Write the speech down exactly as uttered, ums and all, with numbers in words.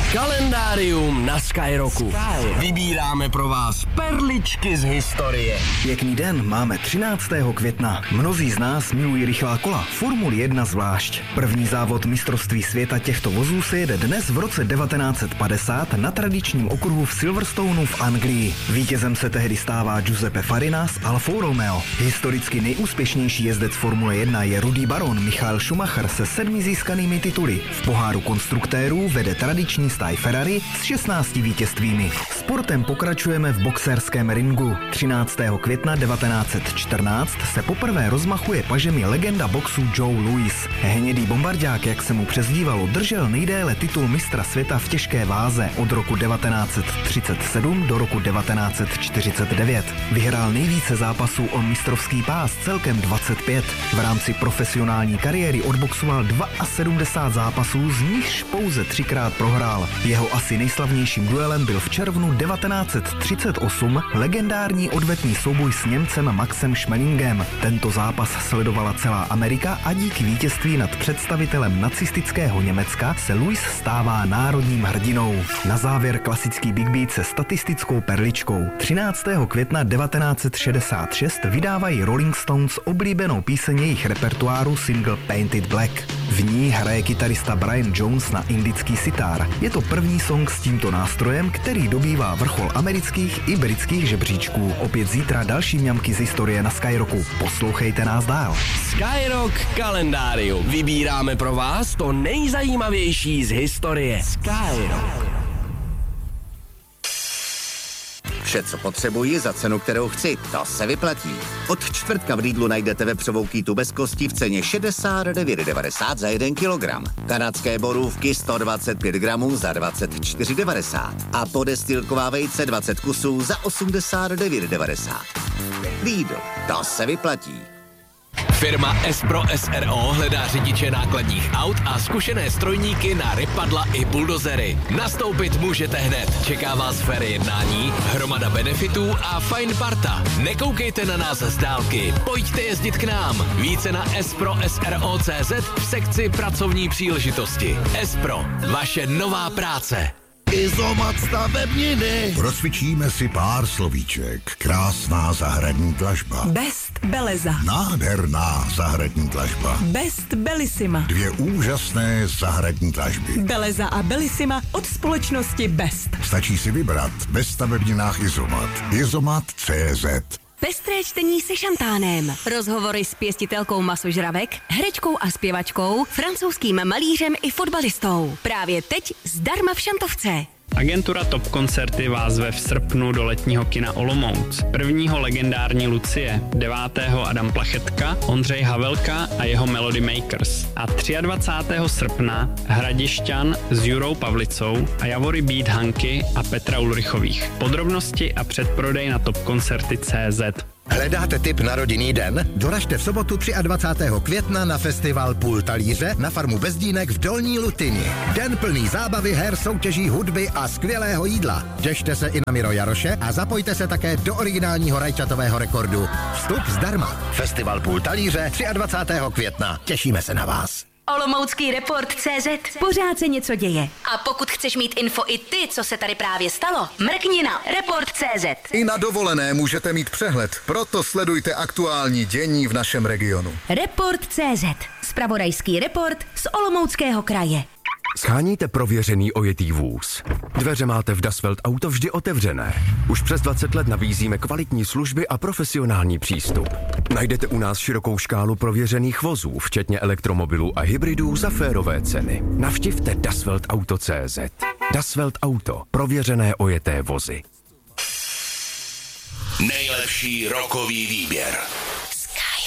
Kalendárium na Skyrocku. Vybíráme pro vás perličky z historie. Pěkný den, máme třináctého května. Mnozí z nás milují rychlá kola, Formuli jedna zvlášť. První závod mistrovství světa těchto vozů se jede dnes v roce devatenáct set padesát na tradičním okruhu v Silverstoneu v Anglii. Vítězem se tehdy stává Giuseppe Farina z Alfou Romeo. Historicky nejúspěšnější jezdec Formule jedna je rudý baron Michael Schumacher se sedmi získanými tituly. V poháru konstruktérů vede tradiční stáj Ferrari s šestnácti vítězstvími. Sportem pokračujeme v boxerském ringu. třináctého května devatenáct set čtrnáct se poprvé rozmachuje pažemi legenda boxu Joe Louis. Hnědý bombardák, jak se mu přezdívalo, držel nejdéle titul mistra světa v těžké váze od roku devatenáct set třicet sedm do roku devatenáct set čtyřicet devět. Vyhrál nejvíce zápasů o mistrovský pás, celkem dvacet pět. V rámci profesionální kariéry odboxoval sedmdesát dva zápasů, z nichž pouze třikrát prohrál. Jeho asi nejslavnějším duelem byl v červnu devatenáct set třicet osm legendární odvetný souboj s Němcem Maxem Schmelingem. Tento zápas sledovala celá Amerika a díky vítězství nad představitelem nacistického Německa se Louis stává národním hrdinou. Na závěr klasický Big Beat se statistickou perličkou. třináctého května devatenáct set šedesát šest vydávají Rolling Stones oblíbenou píseň jejich repertoáru single Painted Black. V ní hraje kytarista Brian Jones na indický sitar. Je to první song s tímto nástrojem, který dobývá vrchol amerických i britských žebříčků. Opět zítra další mňamky z historie na Skyrocku. Poslouchejte nás dál. Skyrock kalendárium. Vybíráme pro vás to nejzajímavější z historie. Skyrock. Vše, co potřebuji za cenu, kterou chci, to se vyplatí. Od čtvrtka v Lidlu najdete vepřovou kýtu bez kostí v ceně šedesát devět devadesát za jeden kilogram. Kanadské borůvky sto dvacet pět gramů za dvacet čtyři devadesát. A podestýlková vejce dvacet kusů za osmdesát devět devadesát. Lidl, to se vyplatí. Firma S-Pro S R O hledá řidiče nákladních aut a zkušené strojníky na rypadla i buldozery. Nastoupit můžete hned. Čeká vás fér jednání, hromada benefitů a fajn parta. Nekoukejte na nás z dálky, pojďte jezdit k nám. Více na S Pro S R O tečka cé zet v sekci pracovní příležitosti. S-Pro, vaše nová práce. Izomat stavebniny. Procvičíme si pár slovíček. Krásná zahradní dlažba. Best Beleza. Nádherná zahradní dlažba. Best Bellissima. Dvě úžasné zahradní dlažby. Beleza a Bellissima od společnosti Best. Stačí si vybrat ve stavebninách Izomat. Izomat tečka cé zet. Pestré čtení se Šantánem. Rozhovory s pěstitelkou masožravek, herečkou a zpěvačkou, francouzským malířem i fotbalistou. Právě teď zdarma v Šantovce. Agentura Top Koncerty vás zve v srpnu do letního kina Olomouc. Prvního legendární Lucie, devátého Adam Plachetka, Ondřej Havelka a jeho Melody Makers. A dvacátého třetího srpna Hradišťan s Jurou Pavlicou a Javory Beat Hanky a Petra Ulrichových. Podrobnosti a předprodej na topkoncerty tečka cé zet. Hledáte tip na rodinný den? Doražte v sobotu dvacátého třetího května na festival Půl talíře na farmu Bezdínek v Dolní Lutyni. Den plný zábavy, her, soutěží, hudby a skvělého jídla. Těšte se i na Miro Jaroše a zapojte se také do originálního rajčatového rekordu. Vstup zdarma. Festival Půl talíře dvacátého třetího května. Těšíme se na vás. Olomoucký report tečka cé zet. Pořád se něco děje. A pokud chceš mít info i ty, co se tady právě stalo, mrkni na report tečka cé zet. I na dovolené můžete mít přehled, proto sledujte aktuální dění v našem regionu. report tečka cé zet. Zpravodajský report z Olomouckého kraje. Sháníte prověřený ojetý vůz. Dveře máte v Dasvelt Auto vždy otevřené. Už přes dvacet let nabízíme kvalitní služby a profesionální přístup. Najdete u nás širokou škálu prověřených vozů, včetně elektromobilů a hybridů za férové ceny. Navštivte dasvelt auto tečka cé zet. Dasvelt Auto. Prověřené ojeté vozy. Nejlepší rokový výběr.